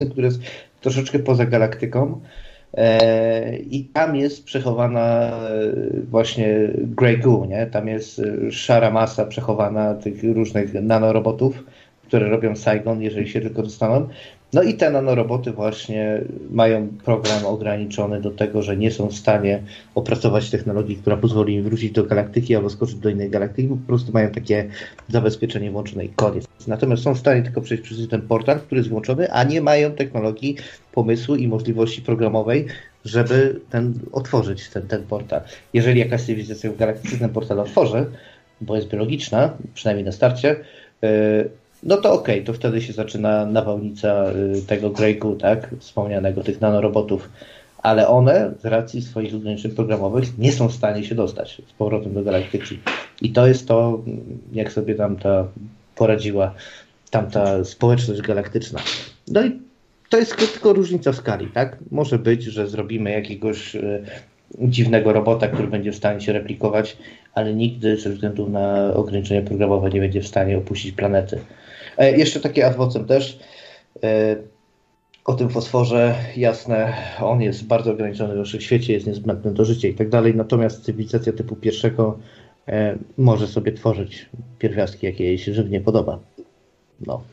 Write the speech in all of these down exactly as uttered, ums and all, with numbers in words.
który jest troszeczkę poza galaktyką. I tam jest przechowana właśnie Grey Goo, nie? Tam jest szara masa przechowana tych różnych nanorobotów, które robią Saigon, jeżeli się tylko dostaną. No i te nanoroboty właśnie mają program ograniczony do tego, że nie są w stanie opracować technologii, która pozwoli im wrócić do galaktyki albo skoczyć do innej galaktyki, bo po prostu mają takie zabezpieczenie włączone i koniec. Natomiast są w stanie tylko przejść przez ten portal, który jest włączony, a nie mają technologii, pomysłu i możliwości programowej, żeby ten, otworzyć ten, ten portal. Jeżeli jakaś cywilizacja w galaktyce ten portal otworzy, bo jest biologiczna, przynajmniej na starcie, yy, no to okej, okay, to wtedy się zaczyna nawałnica tego Grey Goo, tak, wspomnianego, tych nanorobotów, ale one z racji swoich ograniczeń programowych nie są w stanie się dostać z powrotem do galaktyki. I to jest to, jak sobie tam ta poradziła tamta społeczność galaktyczna. No i to jest tylko różnica w skali, tak? Może być, że zrobimy jakiegoś dziwnego robota, który będzie w stanie się replikować, ale nigdy ze względu na ograniczenia programowe nie będzie w stanie opuścić planety. E, jeszcze takie ad vocem też e, o tym fosforze, jasne, on jest bardzo ograniczony w wszechświecie, jest niezbędny do życia i tak dalej, natomiast cywilizacja typu pierwszego e, może sobie tworzyć pierwiastki, jakie jej się żywnie podoba. No.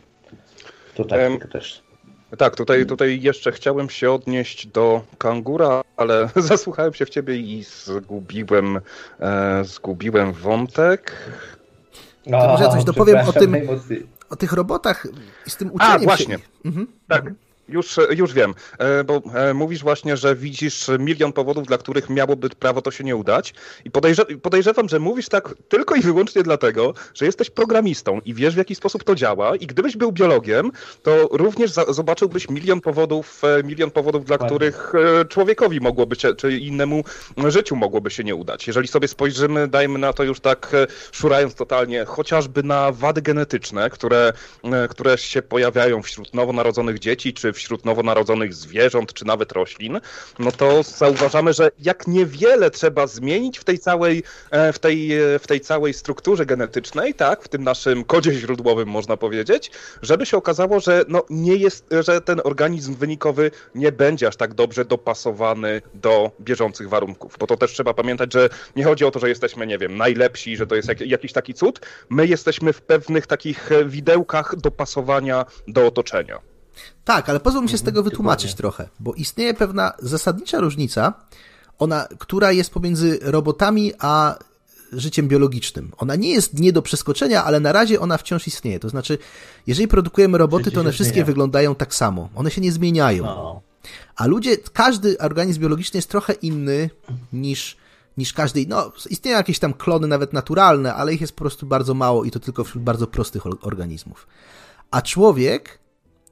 To tak um. też. Tak, tutaj, tutaj jeszcze chciałem się odnieść do kangura, ale zasłuchałem się w ciebie i zgubiłem, e, zgubiłem wątek. No, to może ja coś dopowiem o tym, o tych robotach i z tym uczeniem. A, właśnie. Się... Mhm. Tak. Już, już wiem, bo mówisz właśnie, że widzisz milion powodów, dla których miałoby prawo to się nie udać i podejrze- podejrzewam, że mówisz tak tylko i wyłącznie dlatego, że jesteś programistą i wiesz, w jaki sposób to działa i gdybyś był biologiem, to również za- zobaczyłbyś milion powodów, milion powodów, dla Ładnie. których człowiekowi mogłoby się, czy innemu życiu mogłoby się nie udać. Jeżeli sobie spojrzymy, dajmy na to już tak szurając totalnie, chociażby na wady genetyczne, które, które się pojawiają wśród nowonarodzonych dzieci, czy wśród nowonarodzonych zwierząt, czy nawet roślin, no to zauważamy, że jak niewiele trzeba zmienić w tej całej, w tej, w tej całej strukturze genetycznej, tak, w tym naszym kodzie źródłowym można powiedzieć, żeby się okazało, że no nie jest, że ten organizm wynikowy nie będzie aż tak dobrze dopasowany do bieżących warunków, bo to też trzeba pamiętać, że nie chodzi o to, że jesteśmy, nie wiem, najlepsi, że to jest jak, jakiś taki cud, my jesteśmy w pewnych takich widełkach dopasowania do otoczenia. Tak, ale pozwól mi się z tego wytłumaczyć Dokładnie. trochę, bo istnieje pewna zasadnicza różnica, ona, która jest pomiędzy robotami a życiem biologicznym. Ona nie jest nie do przeskoczenia, ale na razie ona wciąż istnieje. To znaczy, jeżeli produkujemy roboty, to one wszystkie wyglądają tak samo. One się nie zmieniają. No. A ludzie, każdy organizm biologiczny jest trochę inny niż, niż każdy. No, istnieją jakieś tam klony nawet naturalne, ale ich jest po prostu bardzo mało i to tylko wśród bardzo prostych organizmów. A człowiek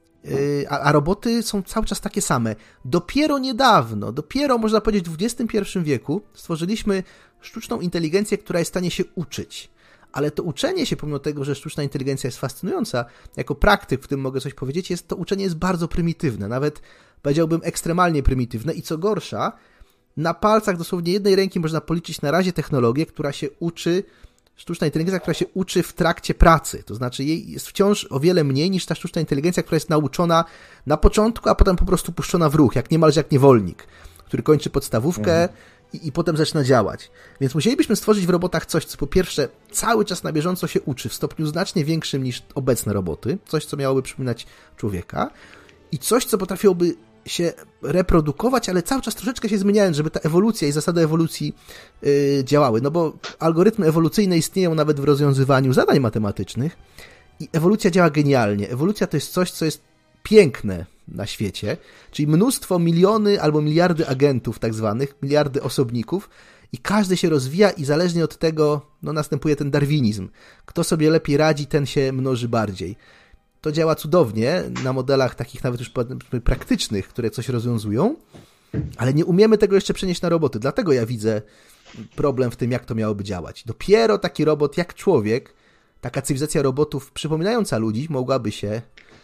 A, a roboty są cały czas takie same. Dopiero niedawno, dopiero można powiedzieć w dwudziestym pierwszym wieku stworzyliśmy sztuczną inteligencję, która jest w stanie się uczyć. Ale to uczenie się, pomimo tego, że sztuczna inteligencja jest fascynująca, jako praktyk, w tym mogę coś powiedzieć, jest to uczenie jest bardzo prymitywne. Nawet powiedziałbym ekstremalnie prymitywne i co gorsza, na palcach dosłownie jednej ręki można policzyć na razie technologię, która się uczy sztuczna inteligencja, która się uczy w trakcie pracy. To znaczy jej jest wciąż o wiele mniej niż ta sztuczna inteligencja, która jest nauczona na początku, a potem po prostu puszczona w ruch, jak niemalże jak niewolnik, który kończy podstawówkę mhm. i, i potem zaczyna działać. Więc musielibyśmy stworzyć w robotach coś, co po pierwsze cały czas na bieżąco się uczy w stopniu znacznie większym niż obecne roboty, coś, co miałoby przypominać człowieka i coś, co potrafiłoby się reprodukować, ale cały czas troszeczkę się zmieniając, żeby ta ewolucja i zasady ewolucji yy, działały. No bo algorytmy ewolucyjne istnieją nawet w rozwiązywaniu zadań matematycznych i ewolucja działa genialnie. Ewolucja to jest coś, co jest piękne na świecie, czyli mnóstwo, miliony albo miliardy agentów tak zwanych, miliardy osobników i każdy się rozwija i zależnie od tego no, następuje ten darwinizm. Kto sobie lepiej radzi, ten się mnoży bardziej. To działa cudownie na modelach takich nawet już praktycznych, które coś rozwiązują, ale nie umiemy tego jeszcze przenieść na roboty. Dlatego ja widzę problem w tym, jak to miałoby działać. Dopiero taki robot jak człowiek, taka cywilizacja robotów przypominająca ludzi, mogłaby się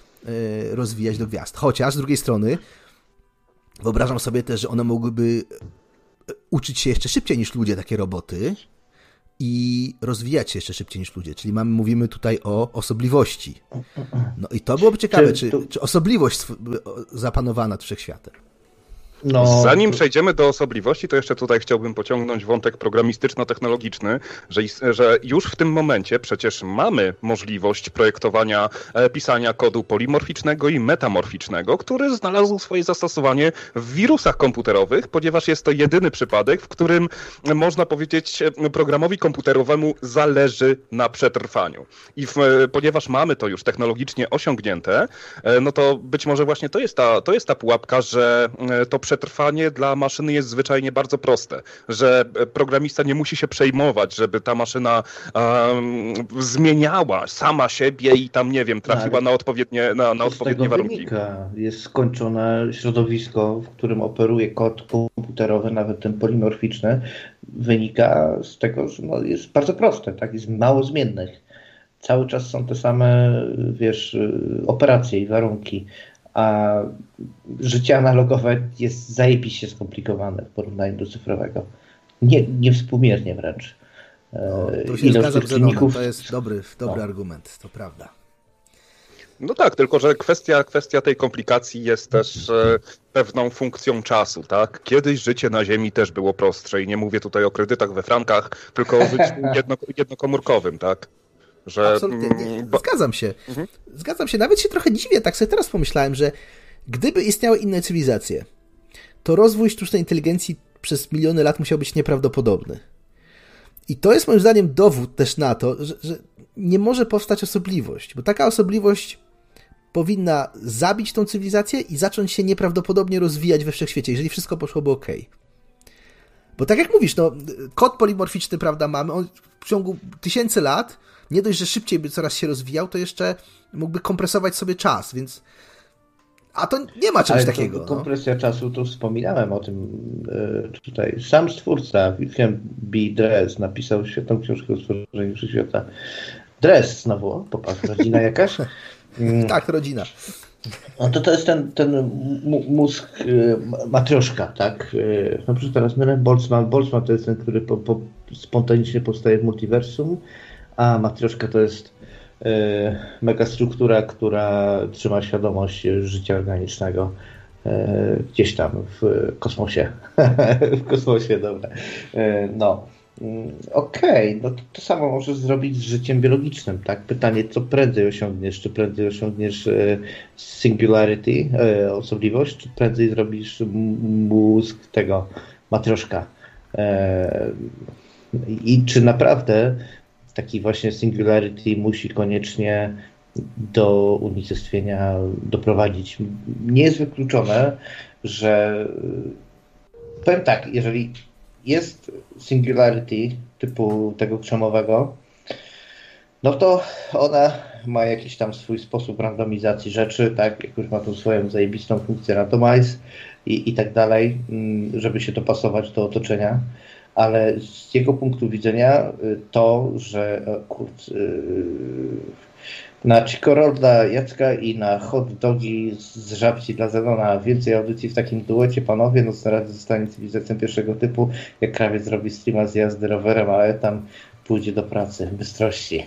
y, rozwijać do gwiazd. Chociaż z drugiej strony wyobrażam sobie też, że one mogłyby uczyć się jeszcze szybciej niż ludzie, takie roboty, i rozwijać się jeszcze szybciej niż ludzie. Czyli mamy, mówimy tutaj o osobliwości. No i to byłoby ciekawe, czy, czy, czy osobliwość zapanowała nad wszechświatem. No, Zanim to... przejdziemy do osobliwości, to jeszcze tutaj chciałbym pociągnąć wątek programistyczno-technologiczny, że, że już w tym momencie przecież mamy możliwość projektowania, e, pisania kodu polimorficznego i metamorficznego, który znalazł swoje zastosowanie w wirusach komputerowych, ponieważ jest to jedyny przypadek, w którym można powiedzieć programowi komputerowemu zależy na przetrwaniu. I w, ponieważ mamy to już technologicznie osiągnięte, e, no to być może właśnie to jest ta, to jest ta pułapka, że to przetrwanie dla maszyny jest zwyczajnie bardzo proste, że programista nie musi się przejmować, żeby ta maszyna um, zmieniała sama siebie i tam, nie wiem, trafiła na odpowiednie, na, na odpowiednie warunki. Wynika. Jest skończone środowisko, w którym operuje kod komputerowy, nawet ten polimorficzny, wynika z tego, że no, jest bardzo proste, tak? Jest mało zmiennych. Cały czas są te same, wiesz, operacje i warunki. A życie analogowe jest zajebiście skomplikowane w porównaniu do cyfrowego. Nie, niewspółmiernie wręcz. No, to się zgadzam z czynników... To jest dobry, dobry no. argument, to prawda. No tak, tylko że kwestia, kwestia tej komplikacji jest też e, pewną funkcją czasu, tak? Kiedyś życie na Ziemi też było prostsze i nie mówię tutaj o kredytach we frankach, tylko o życiu jedno, jednokomórkowym, tak? Że, Absolutnie, nie, zgadzam się. Mhm. Zgadzam się, nawet się trochę dziwię, tak sobie teraz pomyślałem, że gdyby istniały inne cywilizacje, to rozwój sztucznej inteligencji przez miliony lat musiał być nieprawdopodobny. I to jest moim zdaniem dowód też na to, że, że nie może powstać osobliwość, bo taka osobliwość powinna zabić tą cywilizację i zacząć się nieprawdopodobnie rozwijać we wszechświecie, jeżeli wszystko poszłoby ok. Bo tak jak mówisz, no, kod polimorficzny, prawda, mamy, on w ciągu tysięcy lat nie dość, że szybciej by coraz się rozwijał, to jeszcze mógłby kompresować sobie czas, więc... A to nie ma czegoś Ale takiego. To, kompresja no. czasu, to wspominałem o tym e, tutaj. Sam stwórca, Wilhelm B. Dress, napisał świetną książkę o stworzeniu wszechświata. Dress znowu, popatrz, rodzina jakaś? Mm. Tak, rodzina. No to to jest ten, ten mózg y, matrioszka, tak? Y, no przecież teraz mylę, Boltzmann. Boltzmann to jest ten, który po, po, spontanicznie powstaje w multiversum, a matrioszka to jest y, megastruktura, która trzyma świadomość życia organicznego y, gdzieś tam w kosmosie. w kosmosie, dobra. Y, no. Okej, okay, no to, to samo możesz zrobić z życiem biologicznym, tak? Pytanie, co prędzej osiągniesz? Czy prędzej osiągniesz e, singularity, e, osobliwość, czy prędzej zrobisz mózg tego matrioszka? E, I czy naprawdę taki właśnie singularity musi koniecznie do unicestwienia doprowadzić? Nie jest wykluczone, że powiem tak, jeżeli jest singularity typu tego krzemowego, no to ona ma jakiś tam swój sposób randomizacji rzeczy, tak, jak już ma tą swoją zajebistą funkcję randomize i, i tak dalej, żeby się dopasować do otoczenia, ale z jego punktu widzenia to, że kurczę, na Chikorolda Jacka i na hot dogi z żabci dla Zelona więcej audycji w takim duecie, panowie, no na razie zostanie cywilizacją pierwszego typu, jak krawiec zrobi streama z jazdy rowerem, ale tam pójdzie do pracy, bystrości.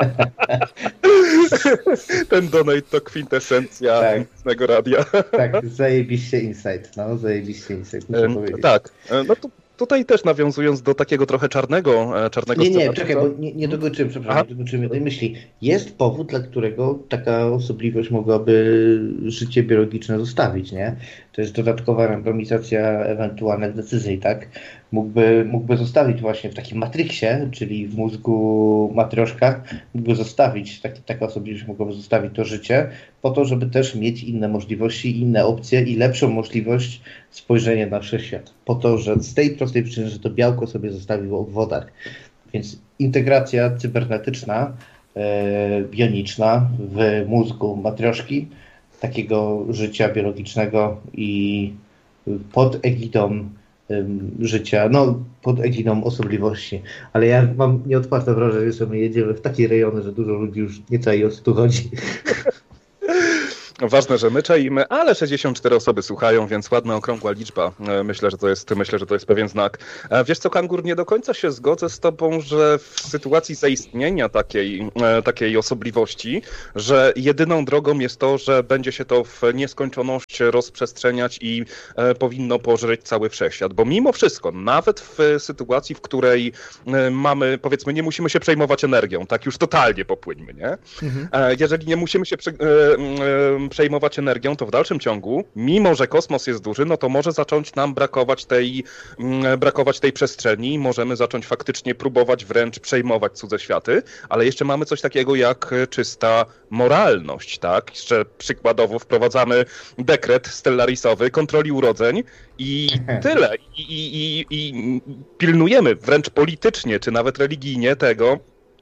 Ten donate to kwintesencja tak. Mocnego Radia. Tak, zajebiście insight, no zajebiście insight, muszę e, powiedzieć. Tak, no to tutaj też nawiązując do takiego trochę czarnego, czarnego Nie, nie, scenariusza. czekaj, bo nie, nie dokończyłem, przepraszam, nie dokończyłem tej myśli. Jest powód, dla którego taka osobliwość mogłaby życie biologiczne zostawić, nie? To jest dodatkowa randomizacja ewentualnych decyzji, tak? Mógłby, mógłby zostawić właśnie w takim matriksie, czyli w mózgu matrioszka, mógłby zostawić, taki, taka osobliwość mogłaby zostawić to życie, po to, żeby też mieć inne możliwości, inne opcje i lepszą możliwość spojrzenia na wszechświat. Po to, że z tej prostej przyczyny, że to białko sobie zostawiło w wodach. Więc integracja cybernetyczna, e, bioniczna w mózgu matrioszki, takiego życia biologicznego i pod egidą życia, no pod egidą osobliwości, ale ja mam nieodparte wrażenie, że my jedziemy w takie rejony, że dużo ludzi już nie czai, o co tu chodzi. Ważne, że my czaimy, ale sześćdziesiąt cztery osoby słuchają, więc ładna, okrągła liczba. Myślę, że to jest, myślę, że to jest pewien znak. Wiesz co, Kangur, nie do końca się zgodzę z tobą, że w sytuacji zaistnienia takiej, takiej osobliwości, że jedyną drogą jest to, że będzie się to w nieskończoność rozprzestrzeniać i powinno pożreć cały wszechświat. Bo mimo wszystko, nawet w sytuacji, w której mamy, powiedzmy, nie musimy się przejmować energią, tak już totalnie popłyńmy, nie? Mhm. Jeżeli nie musimy się przy, przejmować energią, to w dalszym ciągu, mimo że kosmos jest duży, no to może zacząć nam brakować tej, brakować tej przestrzeni, możemy zacząć faktycznie próbować wręcz przejmować cudze światy, ale jeszcze mamy coś takiego jak czysta moralność, tak? Jeszcze przykładowo wprowadzamy dekret stellarisowy kontroli urodzeń i tyle. I, i, i, i pilnujemy wręcz politycznie, czy nawet religijnie tego,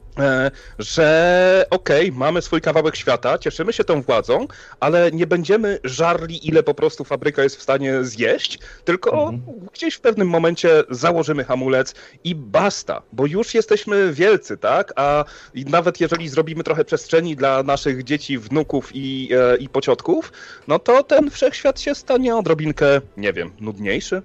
że okej, okay, mamy swój kawałek świata, cieszymy się tą władzą, ale nie będziemy żarli, ile po prostu fabryka jest w stanie zjeść, tylko mhm. gdzieś w pewnym momencie założymy hamulec i basta, bo już jesteśmy wielcy, tak? A nawet jeżeli zrobimy trochę przestrzeni dla naszych dzieci, wnuków i, e, i pociotków, no to ten wszechświat się stanie odrobinkę, nie wiem, nudniejszy.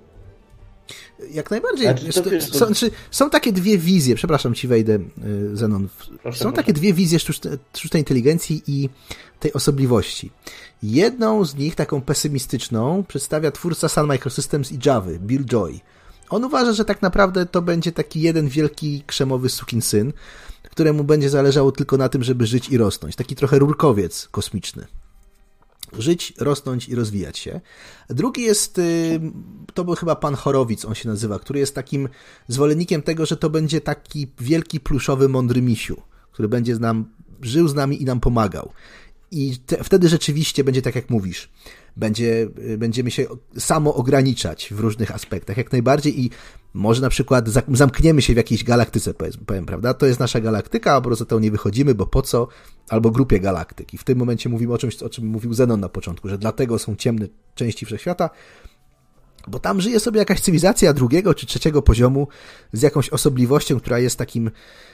Jak najbardziej. Znaczy, to, to, są, czy, są takie dwie wizje, przepraszam ci wejdę, Zenon. Proszę, są proszę. takie dwie wizje sztucznej, sztucznej inteligencji i tej osobliwości. Jedną z nich, taką pesymistyczną, przedstawia twórca Sun Microsystems i Javy, Bill Joy. On uważa, że tak naprawdę to będzie taki jeden wielki krzemowy sukinsyn, któremu będzie zależało tylko na tym, żeby żyć i rosnąć. Taki trochę rurkowiec kosmiczny. Żyć, rosnąć i rozwijać się. Drugi jest, to był chyba pan Horowitz, on się nazywa, który jest takim zwolennikiem tego, że to będzie taki wielki, pluszowy, mądry misiu, który będzie z nam, żył z nami i nam pomagał. I te, wtedy rzeczywiście będzie tak, jak mówisz. Będzie, będziemy się samo ograniczać w różnych aspektach, jak najbardziej i może na przykład zamkniemy się w jakiejś galaktyce, powiem, prawda? To jest nasza galaktyka, a poza tą nie wychodzimy, bo po co? Albo grupie galaktyk. I w tym momencie mówimy o czymś, o czym mówił Zenon na początku, że dlatego są ciemne części wszechświata, bo tam żyje sobie jakaś cywilizacja drugiego czy trzeciego poziomu z jakąś osobliwością, która jest takim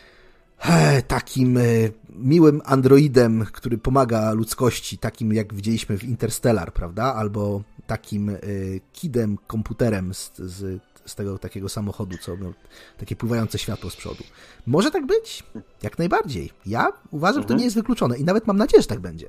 takim miłym androidem, który pomaga ludzkości, takim jak widzieliśmy w Interstellar, prawda? Albo takim kidem, komputerem z, z, z tego takiego samochodu, co miał takie pływające światło z przodu. Może tak być? Jak najbardziej. Ja uważam, mhm. że to nie jest wykluczone i nawet mam nadzieję, że tak będzie.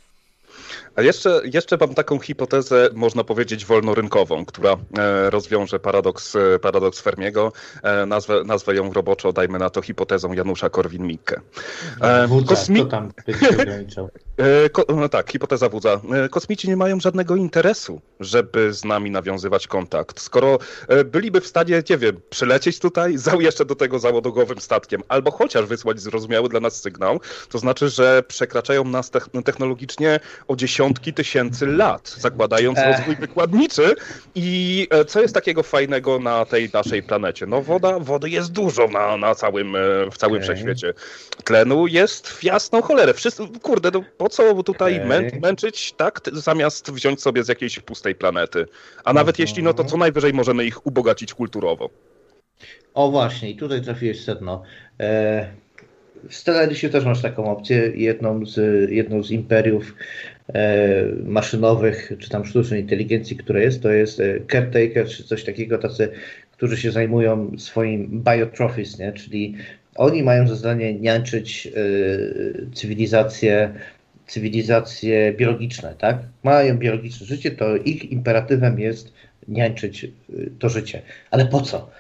A jeszcze, jeszcze mam taką hipotezę, można powiedzieć, wolnorynkową, która e, rozwiąże paradoks, paradoks Fermiego. E, nazwę, nazwę ją roboczo, dajmy na to hipotezą Janusza Korwin-Mikke. E, Wódza, kosmi... kto tam by się ograniczał? E, ko... No tak, hipoteza Wódza. E, kosmici nie mają żadnego interesu, żeby z nami nawiązywać kontakt. Skoro e, byliby w stanie, nie wiem, przylecieć tutaj, za, jeszcze do tego załogowym statkiem, albo chociaż wysłać zrozumiały dla nas sygnał, to znaczy, że przekraczają nas technologicznie o dziesiątki tysięcy lat, zakładając Ech. rozwój wykładniczy. I co jest takiego fajnego na tej naszej planecie? No woda, wody jest dużo na, na całym, w całym okay. wszechświecie. Tlenu jest w jasną cholerę. Wszyscy, kurde, no po co tutaj okay. mę, męczyć, tak, zamiast wziąć sobie z jakiejś pustej planety? A nawet uh-huh. jeśli, no to co najwyżej możemy ich ubogacić kulturowo. O właśnie, i tutaj trafiłeś sedno. E... W Stellarisie też masz taką opcję, jedną z, jedną z imperiów e, maszynowych, czy tam sztucznej inteligencji, która jest, to jest caretaker, czy coś takiego, tacy, którzy się zajmują swoim biotrophies, nie? Czyli oni mają za zadanie niańczyć e, cywilizacje, cywilizacje biologiczne, tak? Mają biologiczne życie, to ich imperatywem jest niańczyć to życie. Ale po co?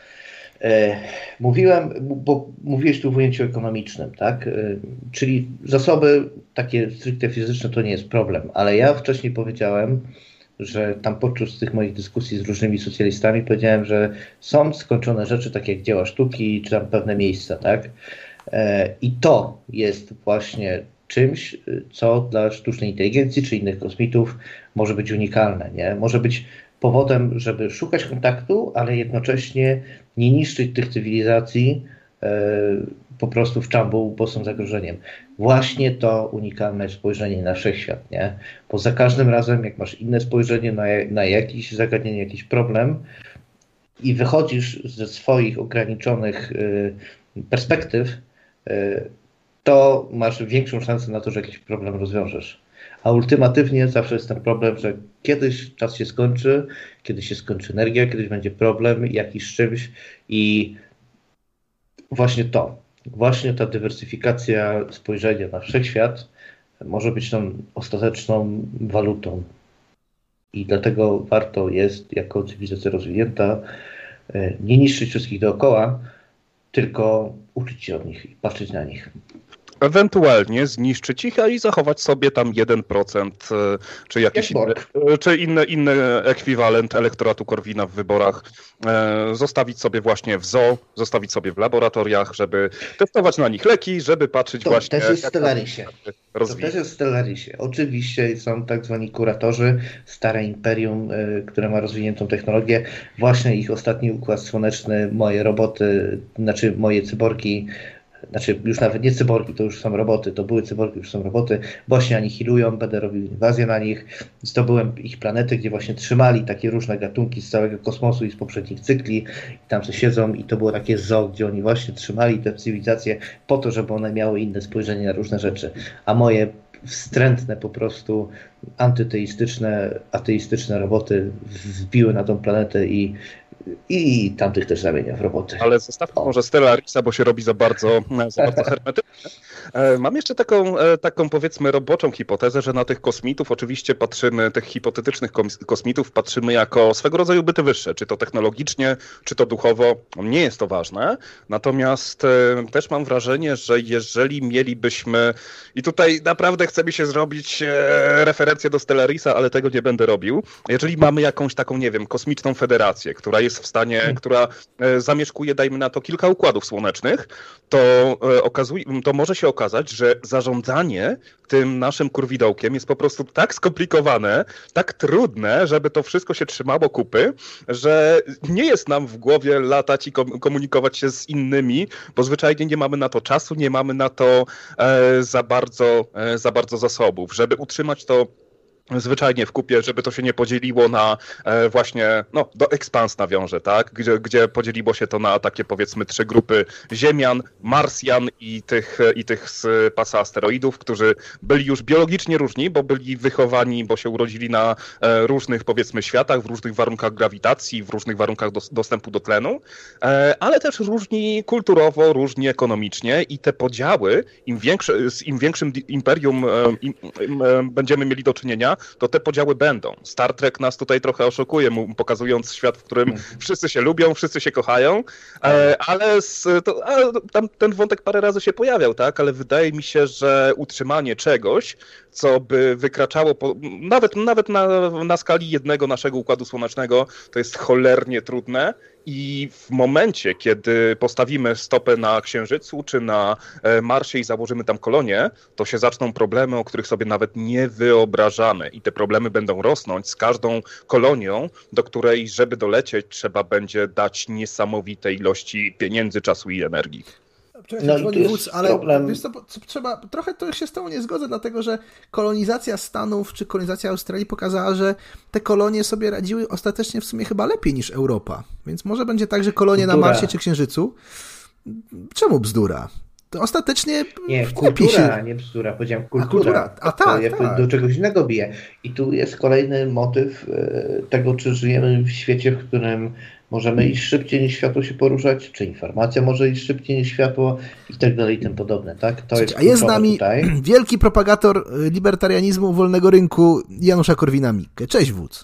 Mówiłem, bo mówiłeś tu w ujęciu ekonomicznym, tak? Czyli zasoby takie stricte fizyczne to nie jest problem, ale ja wcześniej powiedziałem, że tam podczas tych moich dyskusji z różnymi socjalistami powiedziałem, że są skończone rzeczy takie jak dzieła sztuki, czy tam pewne miejsca, tak? I to jest właśnie czymś, co dla sztucznej inteligencji czy innych kosmitów może być unikalne, nie? Może być powodem, żeby szukać kontaktu, ale jednocześnie nie niszczyć tych cywilizacji e, po prostu w czambu, bo są zagrożeniem. Właśnie to unikalne spojrzenie na wszechświat, nie? Bo za każdym razem, jak masz inne spojrzenie na, na jakieś zagadnienie, jakiś problem i wychodzisz ze swoich ograniczonych e, perspektyw, e, to masz większą szansę na to, że jakiś problem rozwiążesz. A ultimatywnie zawsze jest ten problem, że kiedyś czas się skończy, kiedyś się skończy energia, kiedyś będzie problem jakiś czymś i właśnie to, właśnie ta dywersyfikacja spojrzenia na wszechświat może być tą ostateczną walutą. I dlatego warto jest, jako cywilizacja rozwinięta, nie niszczyć wszystkich dookoła, tylko uczyć się od nich i patrzeć na nich. Ewentualnie zniszczyć ich, a i zachować sobie tam jeden procent, czy jakiś inny, czy inny, inny ekwiwalent elektoratu Korwina w wyborach, e, zostawić sobie właśnie w zoo, zostawić sobie w laboratoriach, żeby testować na nich leki, żeby patrzeć to właśnie... To też jest w Stellarisie. To też jest w Stellarisie. Oczywiście są tak zwani kuratorzy, stare imperium, y, które ma rozwiniętą technologię. Właśnie ich ostatni układ słoneczny, moje roboty, znaczy moje cyborgi, znaczy już nawet nie cyborgi, to już są roboty, to były cyborgi, już są roboty, właśnie anihilują, będę robił inwazję na nich, zdobyłem ich planety, gdzie właśnie trzymali takie różne gatunki z całego kosmosu i z poprzednich cykli i tam sobie siedzą i to było takie zoo, gdzie oni właśnie trzymali te cywilizacje po to, żeby one miały inne spojrzenie na różne rzeczy, a moje wstrętne po prostu antyteistyczne, ateistyczne roboty wbiły na tą planetę i I tamtych też zamienia w roboty. Ale zostawmy może Stellarisa, bo się robi za bardzo, za bardzo hermetyczne. Mam jeszcze taką, taką powiedzmy roboczą hipotezę, że na tych kosmitów oczywiście patrzymy, tych hipotetycznych kosmitów patrzymy jako swego rodzaju byty wyższe, czy to technologicznie, czy to duchowo, nie jest to ważne. Natomiast też mam wrażenie, że jeżeli mielibyśmy, i tutaj naprawdę chce mi się zrobić referencję do Stellarisa, ale tego nie będę robił, jeżeli mamy jakąś taką, nie wiem, kosmiczną federację, która jest w stanie, która zamieszkuje, dajmy na to, kilka układów słonecznych, to, okazuje, to może się okazać, że zarządzanie tym naszym kurwidołkiem jest po prostu tak skomplikowane, tak trudne, żeby to wszystko się trzymało kupy, że nie jest nam w głowie latać i komunikować się z innymi, bo zwyczajnie nie mamy na to czasu, nie mamy na to e, za bardzo, e, za bardzo zasobów. Żeby utrzymać to zwyczajnie w kupie, żeby to się nie podzieliło na e, właśnie, no do Expans nawiążę, tak? Gdzie, gdzie podzieliło się to na takie powiedzmy trzy grupy Ziemian, Marsjan i tych, i tych z pasa asteroidów, którzy byli już biologicznie różni, bo byli wychowani, bo się urodzili na e, różnych powiedzmy światach, w różnych warunkach grawitacji, w różnych warunkach dos, dostępu do tlenu, e, ale też różni kulturowo, różni ekonomicznie i te podziały, im, większe, z im większym imperium e, im, im, e, będziemy mieli do czynienia, to te podziały będą. Star Trek nas tutaj trochę oszukuje, pokazując świat, w którym wszyscy się lubią, wszyscy się kochają, ale z, to, tam ten wątek parę razy się pojawiał, tak? Ale wydaje mi się, że utrzymanie czegoś, co by wykraczało po, nawet, nawet na, na skali jednego naszego Układu Słonecznego, to jest cholernie trudne. I w momencie, kiedy postawimy stopę na Księżycu czy na Marsie i założymy tam kolonię, to się zaczną problemy, o których sobie nawet nie wyobrażamy. I te problemy będą rosnąć z każdą kolonią, do której, żeby dolecieć, trzeba będzie dać niesamowite ilości pieniędzy, czasu i energii. No i wódz, ale problem. Wiesz co, trzeba, trochę to się z tobą nie zgodzę, dlatego że kolonizacja Stanów czy kolonizacja Australii pokazała, że te kolonie sobie radziły ostatecznie w sumie chyba lepiej niż Europa. Więc może będzie tak, że kolonie bzdura. Na Marsie czy Księżycu. Czemu bzdura? To ostatecznie nie, kultura, się... nie bzdura, powiedziałem kultura. A, kultura. A tak, to tak. Do czegoś innego bije. I tu jest kolejny motyw tego, czy żyjemy w świecie, w którym możemy iść szybciej niż światło się poruszać, czy informacja może iść szybciej niż światło i tak dalej i tym podobne, tak? To jest a jest z nami tutaj wielki propagator libertarianizmu, wolnego rynku Janusza Korwina-Mikke. Cześć, wódz.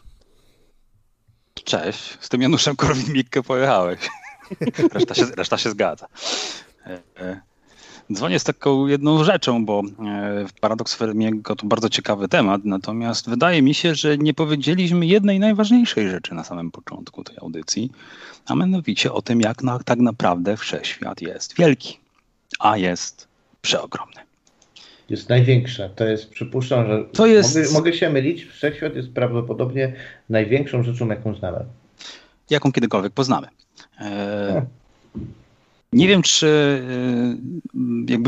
Cześć. Z tym Januszem Korwin-Mikke pojechałeś. Reszta się, reszta się zgadza. Dzwonię z taką jedną rzeczą, bo paradoks Fermiego to bardzo ciekawy temat, natomiast wydaje mi się, że nie powiedzieliśmy jednej najważniejszej rzeczy na samym początku tej audycji, a mianowicie o tym, jak na, tak naprawdę wszechświat jest wielki, a jest przeogromny. Jest największa. To jest, przypuszczam, że to jest... mogę, mogę się mylić, wszechświat jest prawdopodobnie największą rzeczą, jaką znamy. Jaką kiedykolwiek poznamy. E... Nie wiem, czy jakby,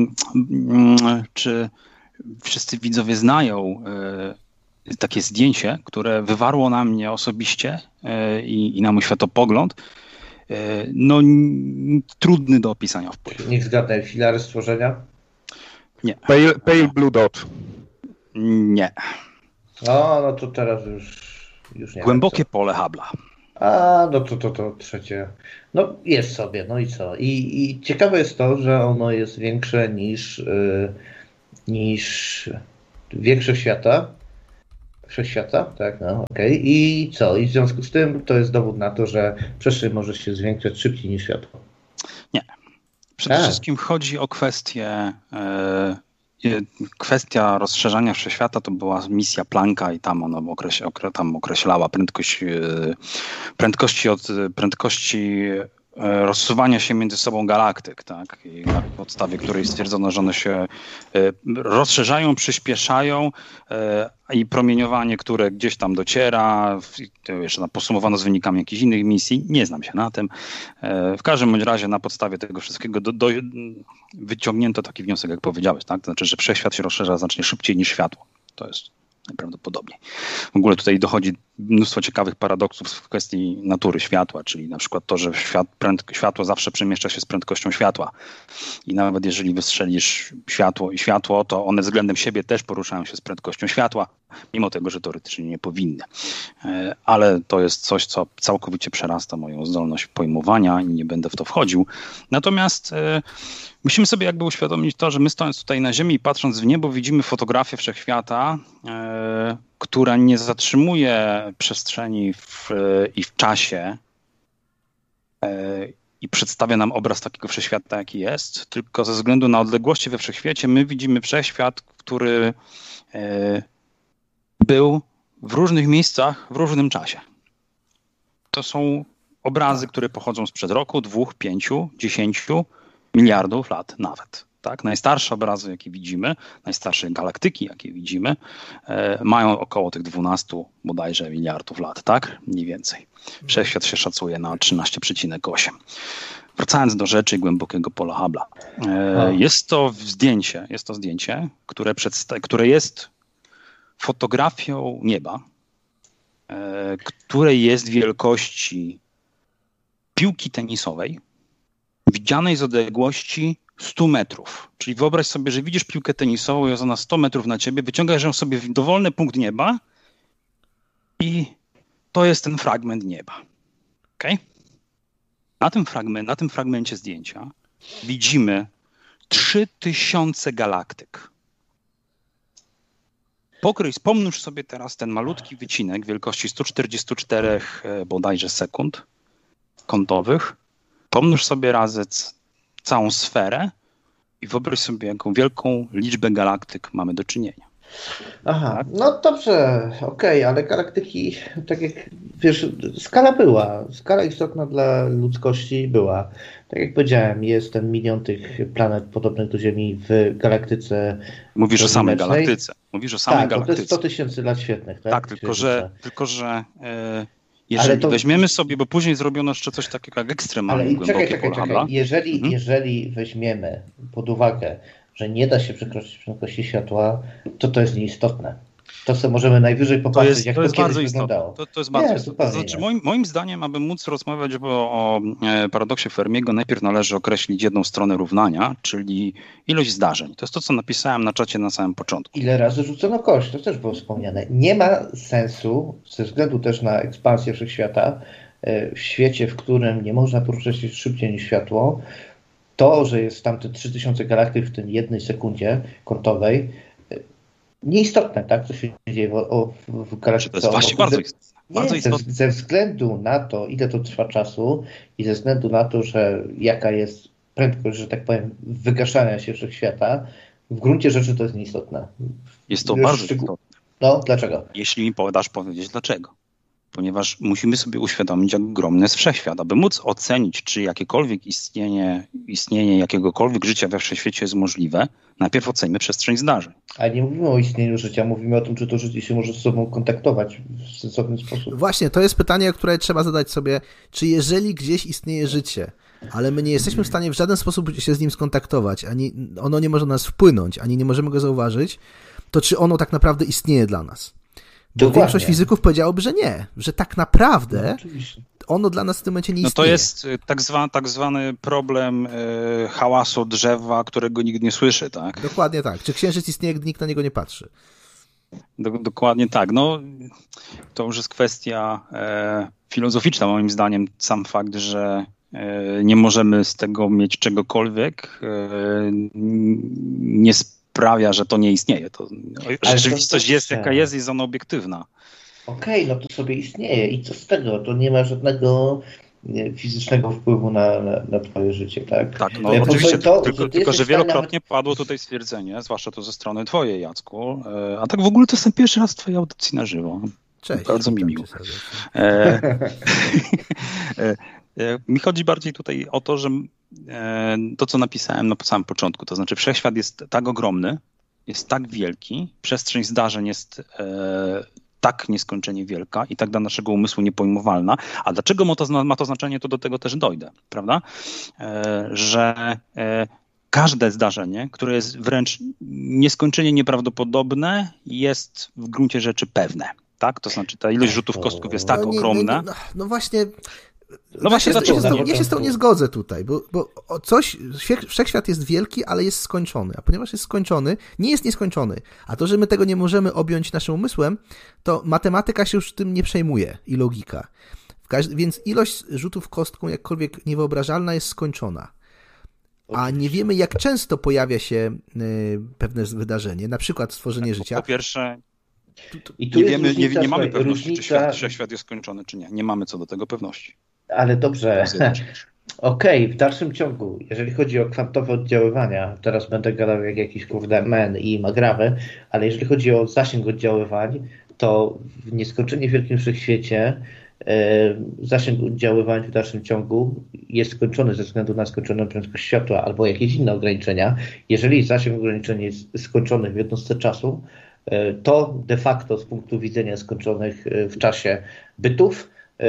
czy wszyscy widzowie znają takie zdjęcie, które wywarło na mnie osobiście i, i na mój światopogląd no trudny do opisania wpływ. Niech zgadnę, filary stworzenia? Nie. Pale, pale Blue Dot. Nie. No, no to teraz już, już nie. Głębokie wiem, pole Hubble'a. A, no to, to, to trzecie. No jest sobie, no i co? I, i ciekawe jest to, że ono jest większe niż, yy, niż większość świata. Wszechświata, tak, no okej. Okay. I co? I w związku z tym to jest dowód na to, że przestrzeń może się zwiększać szybciej niż światło. Nie. Przede A. wszystkim chodzi o kwestię, yy, kwestia rozszerzania wszechświata to była misja Plancka i tam ona okreś, okre, tam określała prędkość, yy, prędkości od prędkości rozsuwania się między sobą galaktyk, tak? I na podstawie której stwierdzono, że one się rozszerzają, przyspieszają i promieniowanie, które gdzieś tam dociera, jeszcze tam posumowano z wynikami jakichś innych misji, nie znam się na tym. W każdym bądź razie na podstawie tego wszystkiego do, do, wyciągnięto taki wniosek, jak powiedziałeś, tak? To znaczy, że wszechświat się rozszerza znacznie szybciej niż światło. To jest najprawdopodobniej. W ogóle tutaj dochodzi mnóstwo ciekawych paradoksów w kwestii natury światła, czyli na przykład to, że świat, prędko, światło zawsze przemieszcza się z prędkością światła. I nawet jeżeli wystrzelisz światło i światło, to one względem siebie też poruszają się z prędkością światła, mimo tego, że teoretycznie nie powinny. Ale to jest coś, co całkowicie przerasta moją zdolność pojmowania i nie będę w to wchodził. Natomiast musimy sobie jakby uświadomić to, że my stojąc tutaj na Ziemi i patrząc w niebo widzimy fotografię wszechświata, e, która nie zatrzymuje przestrzeni w, i w czasie e, i przedstawia nam obraz takiego wszechświata, jaki jest, tylko ze względu na odległości we wszechświecie my widzimy wszechświat, który e, był w różnych miejscach w różnym czasie. To są obrazy, które pochodzą sprzed roku, dwóch, pięciu, dziesięciu miliardów lat nawet. Tak? Najstarsze obrazy, jakie widzimy, najstarsze galaktyki, jakie widzimy, e, mają około tych dwunastu bodajże miliardów lat, tak? Mniej więcej. Wszechświat się szacuje na trzynaście przecinek osiem. Wracając do rzeczy głębokiego pola Hubble'a. E, jest to zdjęcie, jest to zdjęcie, które, przedsta- które jest fotografią nieba, e, które jest wielkości piłki tenisowej, widzianej z odległości stu metrów. Czyli wyobraź sobie, że widzisz piłkę tenisową, jest ona sto metrów na ciebie, wyciągasz ją sobie w dowolny punkt nieba i to jest ten fragment nieba. Okay? Na tym fragment, na tym fragmencie zdjęcia widzimy trzy tysiące galaktyk. Pokryj, pomnóż sobie teraz ten malutki wycinek wielkości sto czterdzieści cztery bodajże sekund kątowych. Pomnóż sobie razy całą sferę i wyobraź sobie, jaką wielką liczbę galaktyk mamy do czynienia. Aha, tak? No dobrze, okej, okay, ale galaktyki, tak jak wiesz, skala była, skala istotna dla ludzkości była. Tak jak powiedziałem, jest ten milion tych planet podobnych do Ziemi w galaktyce. Mówisz o samej galaktyce. Mówisz o samej tak, galaktyce. To jest sto tysięcy lat świetnych, tak? Tak, tylko że, tylko że e, jeżeli to... weźmiemy sobie, bo później zrobiono jeszcze coś takiego jak ekstremalnie ale głębokie czekaj, czekaj, pola. czekaj. Jeżeli, mhm. jeżeli weźmiemy pod uwagę, że nie da się przekroczyć prędkości światła, to to jest nieistotne. To sobie możemy najwyżej popatrzeć, to jest, jak to, to kiedyś bardzo wyglądało. To, to jest bardzo nie, istotne. To znaczy, moim, moim zdaniem, aby móc rozmawiać o, o paradoksie Fermiego, najpierw należy określić jedną stronę równania, czyli ilość zdarzeń. To jest to, co napisałem na czacie na samym początku. Ile razy rzucono kość, to też było wspomniane. Nie ma sensu, ze względu też na ekspansję wszechświata, w świecie, w którym nie można poruszać się szybciej niż światło, to, że jest tam te trzy tysiące galaktyk w tym jednej sekundzie kątowej, nieistotne, tak, co się dzieje w, o, w galaktyce. To jest właśnie bardzo istotne. Bardzo nie, istotne. Ze, ze względu na to, ile to trwa czasu i ze względu na to, że jaka jest prędkość, że tak powiem, wygaszania się wszechświata, w gruncie rzeczy to jest nieistotne. Jest to Już bardzo szczegół... istotne. No, dlaczego? Jeśli mi podasz powiedzieć dlaczego. Ponieważ musimy sobie uświadomić, jak ogromny jest wszechświat. Aby móc ocenić, czy jakiekolwiek istnienie, istnienie jakiegokolwiek życia we wszechświecie jest możliwe, najpierw oceńmy przestrzeń zdarzeń. Ale nie mówimy o istnieniu życia, mówimy o tym, czy to życie się może z sobą kontaktować w sensowny sposób. Właśnie, to jest pytanie, które trzeba zadać sobie, czy jeżeli gdzieś istnieje życie, ale my nie jesteśmy w stanie w żaden sposób się z nim skontaktować, ani ono nie może na nas wpłynąć, ani nie możemy go zauważyć, to czy ono tak naprawdę istnieje dla nas? Bo Dokładnie. Większość fizyków powiedziałoby, że nie, że tak naprawdę no, ono dla nas w tym momencie nie no istnieje. To jest tak, zwa, tak zwany problem y, hałasu drzewa, którego nikt nie słyszy, tak? Dokładnie tak. Czy księżyc istnieje, gdy nikt na niego nie patrzy? Do, dokładnie tak. No, to już jest kwestia e, filozoficzna moim zdaniem. Sam fakt, że e, nie możemy z tego mieć czegokolwiek e, nie sprawia, że to nie istnieje. To, rzeczywistość to jest jaka jest, jest ona obiektywna. Okej, okay, no to sobie istnieje i co z tego? To nie ma żadnego nie, fizycznego wpływu na, na, na twoje życie, tak? Tak, no oczywiście, to, tylko, że, tylko że wielokrotnie nawet... padło tutaj stwierdzenie, zwłaszcza to ze strony twojej, Jacku, e, a tak w ogóle to jestem pierwszy raz w twojej audycji na żywo. Cześć. Bardzo mi miło. E, e, mi chodzi bardziej tutaj o to, że e, to, co napisałem na samym początku, to znaczy wszechświat jest tak ogromny, jest tak wielki, przestrzeń zdarzeń jest e, tak nieskończenie wielka i tak dla naszego umysłu niepojmowalna. A dlaczego ma to, ma to znaczenie, to do tego też dojdę, prawda? E, że e, każde zdarzenie, które jest wręcz nieskończenie nieprawdopodobne, jest w gruncie rzeczy pewne. Tak? To znaczy ta ilość rzutów kostków jest tak no nie, ogromna. No, no, no właśnie... No właśnie, ja, się, to, ja się z tą nie zgodzę tutaj, bo, bo coś, wszechświat jest wielki, ale jest skończony, a ponieważ jest skończony, nie jest nieskończony, a to, że my tego nie możemy objąć naszym umysłem, to matematyka się już tym nie przejmuje i logika. Więc ilość rzutów kostką, jakkolwiek niewyobrażalna, jest skończona. A nie wiemy, jak często pojawia się y, pewne wydarzenie, na przykład stworzenie tak, życia. Po pierwsze, I tu nie, wiemy, różnica, nie, nie mamy słuchaj, pewności, różnica... czy świat, wszechświat jest skończony, czy nie. Nie mamy co do tego pewności. Ale dobrze, okej, okay, w dalszym ciągu, jeżeli chodzi o kwantowe oddziaływania, teraz będę gadał jak jakiś kurde men i magrawy, ale jeżeli chodzi o zasięg oddziaływań, to w nieskończenie wielkim wszechświecie e, zasięg oddziaływań w dalszym ciągu jest skończony ze względu na skończoną prędkość światła albo jakieś inne ograniczenia. Jeżeli zasięg ograniczenia jest skończony w jednostce czasu, e, to de facto z punktu widzenia skończonych w czasie bytów, e,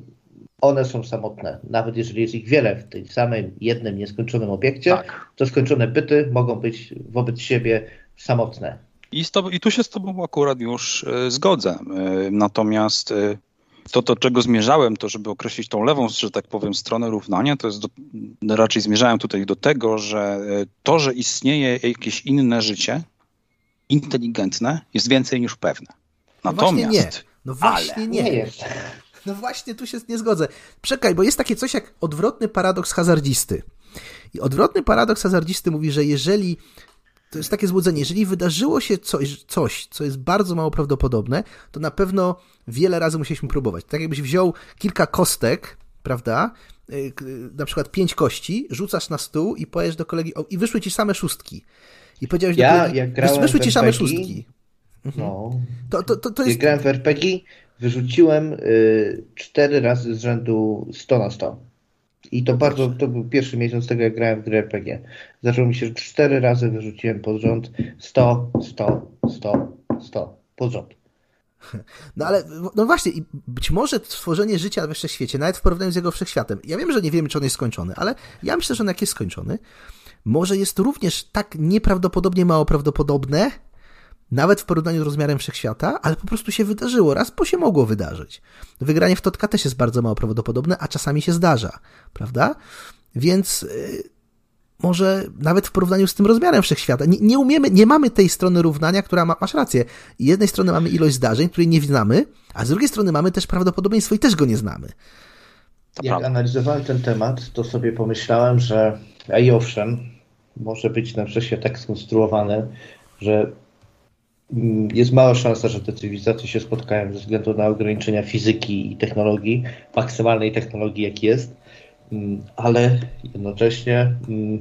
one są samotne. Nawet jeżeli jest ich wiele w tym samym jednym nieskończonym obiekcie, tak. to skończone byty mogą być wobec siebie samotne. I, z tobą, i tu się z tobą akurat już y, zgodzę. Y, natomiast y, to, do czego zmierzałem, to żeby określić tą lewą, że tak powiem, stronę równania, to jest do, raczej zmierzałem tutaj do tego, że y, to, że istnieje jakieś inne życie, inteligentne, jest więcej niż pewne. Natomiast... No właśnie nie. No właśnie ale, nie. nie jest. No właśnie, tu się nie zgodzę. Czekaj, bo jest takie coś jak odwrotny paradoks hazardzisty. I odwrotny paradoks hazardzisty mówi, że jeżeli, to jest takie złudzenie, jeżeli wydarzyło się coś, coś, co jest bardzo mało prawdopodobne, to na pewno wiele razy musieliśmy próbować. Tak jakbyś wziął kilka kostek, prawda, na przykład pięć kości, rzucasz na stół i powiesz do kolegi, o, i wyszły ci same szóstki. I powiedziałeś ja, do kolegi, jak grałem wyszły ci same R P G, szóstki. Mhm. No, to, to, to, to jest... jak grałem w R P G, wyrzuciłem y, cztery razy z rzędu sto na sto. I to bardzo, to był pierwszy miesiąc tego, jak grałem w grę R P G. Zaczęło mi się, że cztery razy wyrzuciłem pod rząd sto, sto, sto, sto, pod rząd. No ale, no właśnie, i być może stworzenie życia we wszechświecie, nawet w porównaniu z jego wszechświatem, ja wiem, że nie wiemy, czy on jest skończony, ale ja myślę, że on jak jest skończony, może jest również tak nieprawdopodobnie mało prawdopodobne, nawet w porównaniu z rozmiarem wszechświata, ale po prostu się wydarzyło raz, bo się mogło wydarzyć. Wygranie w Totka też jest bardzo mało prawdopodobne, a czasami się zdarza, prawda? Więc yy, może nawet w porównaniu z tym rozmiarem wszechświata, nie, nie umiemy, nie mamy tej strony równania, która ma, masz rację. Z jednej strony mamy ilość zdarzeń, której nie znamy, a z drugiej strony mamy też prawdopodobieństwo i też go nie znamy. Jak prawda. Analizowałem ten temat, to sobie pomyślałem, że a i owszem, może być na wszechświat tak skonstruowany, że jest mała szansa, że te cywilizacje się spotkają ze względu na ograniczenia fizyki i technologii, maksymalnej technologii jak jest, ale jednocześnie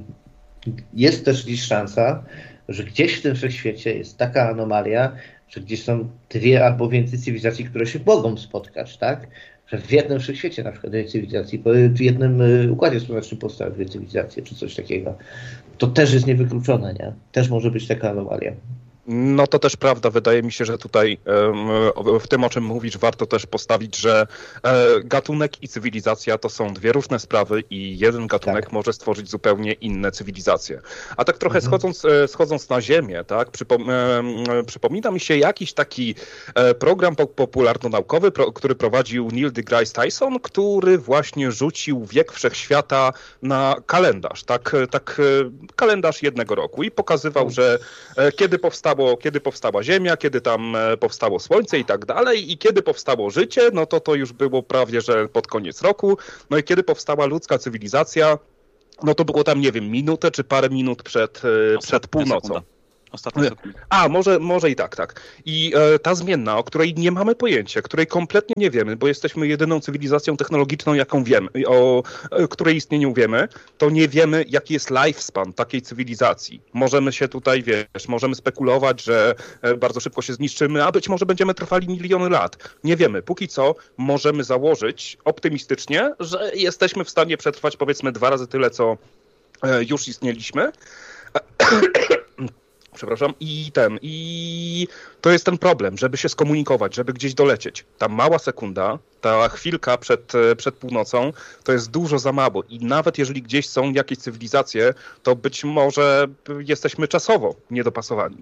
jest też gdzieś szansa, że gdzieś w tym wszechświecie jest taka anomalia, że gdzieś są dwie albo więcej cywilizacji, które się mogą spotkać, tak? Że w jednym wszechświecie na przykład dwie cywilizacji, w jednym układzie słonecznym powstały dwie cywilizacje, czy coś takiego. To też jest niewykluczone, nie? Też może być taka anomalia. No to też prawda. Wydaje mi się, że tutaj w tym, o czym mówisz, warto też postawić, że gatunek i cywilizacja to są dwie różne sprawy i jeden gatunek tak. może stworzyć zupełnie inne cywilizacje. A tak trochę mhm. schodząc, schodząc na ziemię, tak, przypom przypomina mi się jakiś taki program popularno-naukowy, który prowadził Neil deGrasse Tyson, który właśnie rzucił wiek wszechświata na kalendarz, tak, tak kalendarz jednego roku i pokazywał, że kiedy powstał powstało, kiedy powstała Ziemia, kiedy tam powstało Słońce i tak dalej, i kiedy powstało życie, no to to już było prawie, że pod koniec roku, no i kiedy powstała ludzka cywilizacja, no to było tam, nie wiem, minutę czy parę minut przed, przed północą. Sekunda. Ostatnia sekunda. A, może, może i tak, tak. I e, ta zmienna, o której nie mamy pojęcia, której kompletnie nie wiemy, bo jesteśmy jedyną cywilizacją technologiczną, jaką wiemy, o e, której istnieniu wiemy, to nie wiemy, jaki jest lifespan takiej cywilizacji. Możemy się tutaj, wiesz, możemy spekulować, że e, bardzo szybko się zniszczymy, a być może będziemy trwali miliony lat. Nie wiemy. Póki co możemy założyć optymistycznie, że jesteśmy w stanie przetrwać powiedzmy dwa razy tyle, co e, już istnieliśmy. Przepraszam, i ten, i to jest ten problem, żeby się skomunikować, żeby gdzieś dolecieć. Ta mała sekunda, ta chwilka przed, przed północą, to jest dużo za mało i nawet jeżeli gdzieś są jakieś cywilizacje, to być może jesteśmy czasowo niedopasowani.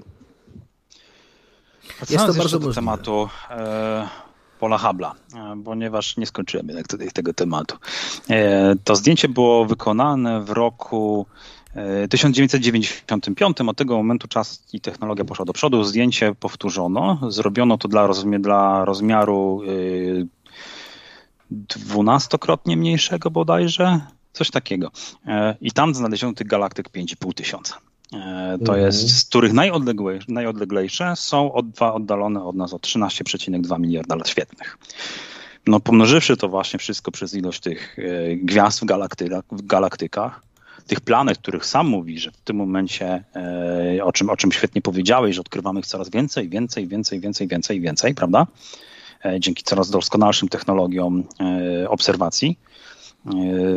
Jest to bardzo do tematu e, Paula Hubble'a, e, ponieważ nie skończyłem jednak tutaj tego tematu. E, to zdjęcie było wykonane w roku tysiąc dziewięćset dziewięćdziesiątym piątym, od tego momentu czas i technologia poszła do przodu, zdjęcie powtórzono, zrobiono to dla, rozmi- dla rozmiaru yy, dwunastokrotnie mniejszego bodajże, coś takiego. Yy, I tam znaleziono tych galaktyk pięć i pół tysiąca. Yy, to mm. jest, z których najodleglejsze, najodleglejsze są od, oddalone od nas o trzynaście przecinek dwa miliarda lat świetlnych. No pomnożywszy to właśnie wszystko przez ilość tych yy, gwiazd w, galakty- w galaktykach, tych planet, których sam mówi, że w tym momencie, e, o, czym, o czym świetnie powiedziałeś, że odkrywamy ich coraz więcej, więcej, więcej, więcej, więcej, więcej, prawda? E, dzięki coraz doskonalszym technologiom e, obserwacji. E,